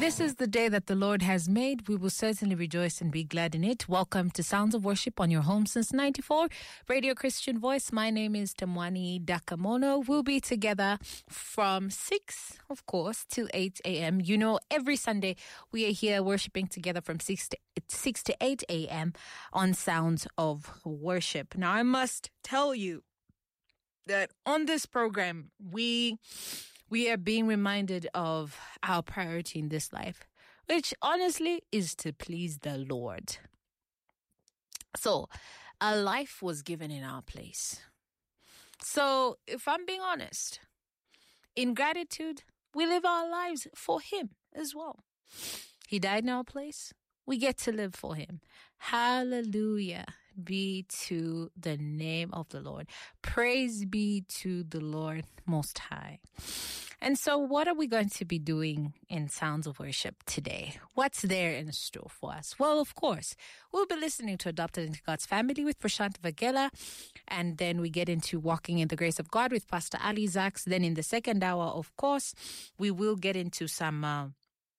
This is the day that the Lord has made. We will certainly rejoice and be glad in it. Welcome to Sounds of Worship on your home since 94, Radio Christian Voice. My name is Tamwani Dakamono. We'll be together from 6, of course, to 8 a.m. You know, every Sunday we are here worshiping together from 6 to 8 a.m. on Sounds of Worship. Now, I must tell you that on this program, we are being reminded of our priority in this life, which honestly is to please the Lord. So, a life was given in our place. So, if I'm being honest, in gratitude, we live our lives for Him as well. He died in our place. We get to live for Him. Hallelujah be to the name of the Lord. Praise be to the Lord Most High. And so what are we going to be doing in Sounds of Worship today? What's there in store for us? Well, of course, we'll be listening to Adopted into God's Family with Prashant Vagela. And then we get into Walking in the Grace of God with Pastor Ali Zaks. Then in the second hour, of course, we will get into some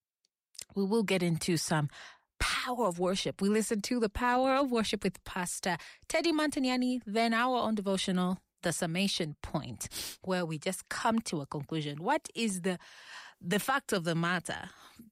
Power of Worship. We listen to the Power of Worship with Pastor Teddy Montaniani. Then our own devotional, The Summation Point, where we just come to a conclusion. What is the fact of the matter?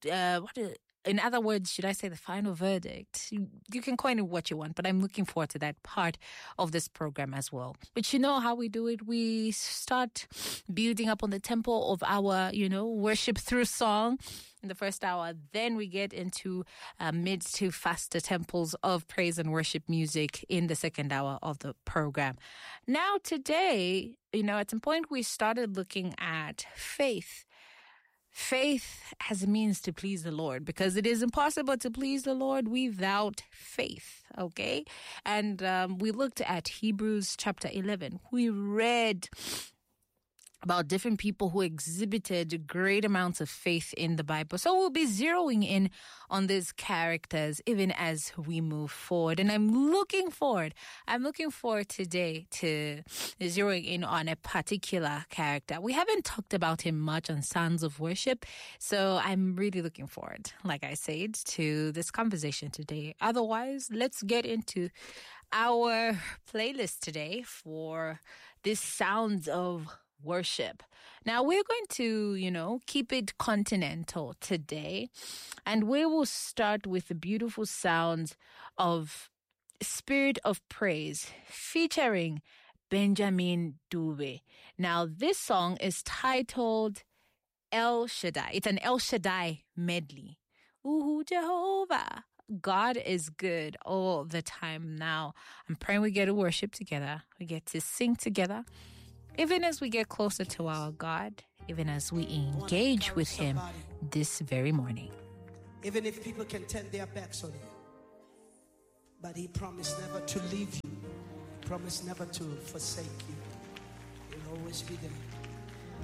In other words, should I say the final verdict? You can coin it what you want, but I'm looking forward to that part of this program as well. But you know how we do it. We start building up on the tempo of our, worship through song in the first hour. Then we get into mid to faster tempos of praise and worship music in the second hour of the program. Now today, at some point we started looking at faith. Faith as a means to please the Lord, because it is impossible to please the Lord without faith, okay? And we looked at Hebrews chapter 11. We read about different people who exhibited great amounts of faith in the Bible. So we'll be zeroing in on these characters even as we move forward. And I'm looking forward today to zeroing in on a particular character. We haven't talked about him much on Sounds of Worship, so I'm really looking forward, like I said, to this conversation today. Otherwise, let's get into our playlist today for this Sounds of Worship. Now, we're going to, keep it continental today. And we will start with the beautiful sounds of Spirit of Praise featuring Benjamin Dube. Now, this song is titled El Shaddai. It's an El Shaddai medley. Ooh, Jehovah. God is good all the time. Now, I'm praying we get to worship together. We get to sing together. Even as we get closer to our God, even as we engage with Him this very morning. Even if people can turn their backs on you, but He promised never to leave you. He promised never to forsake you. He'll always be there.